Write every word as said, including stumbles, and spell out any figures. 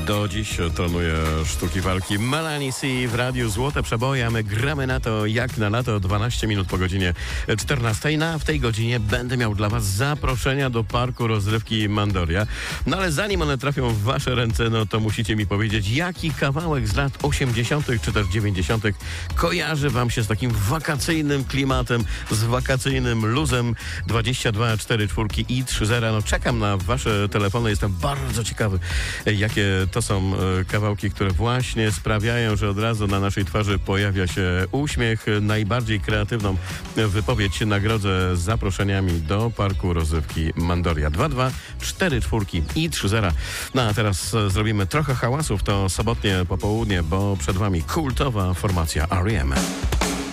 Do dziś trenuje sztuki walki Melanie C w Radiu Złote Przeboje, a my gramy na to jak na lato. Dwanaście minut po godzinie czternastej. No, a w tej godzinie będę miał dla was zaproszenia do parku rozrywki Mandoria. No ale zanim one trafią w wasze ręce, no to musicie mi powiedzieć, jaki kawałek z lat osiemdziesiątych czy też dziewięćdziesiątych kojarzy wam się z takim wakacyjnym klimatem, z wakacyjnym luzem. Dwadzieścia dwa cztery cztery i trzy zero. No czekam na wasze telefony. Jestem bardzo ciekawy, jakie to są kawałki, które właśnie sprawiają, że od razu na naszej twarzy pojawia się uśmiech. Najbardziej kreatywną wypowiedź nagrodzę zaproszeniami do parku rozrywki Mandoria. Dwa dwa cztery cztery i trzy zero. No a teraz zrobimy trochę hałasów. To sobotnie popołudnie, bo przed wami kultowa formacja R E M.